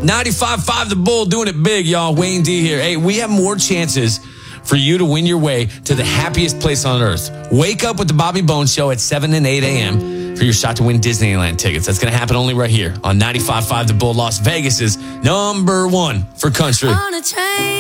95.5 The Bull, doing it big, y'all. Wayne D here. Hey, we have more chances for you to win your way to the happiest place on earth. Wake up with the Bobby Bones Show at 7 and 8 a.m. for your shot to win Disneyland tickets. That's going to happen only right here on 95.5 The Bull, Las Vegas's #1 for country. On a train.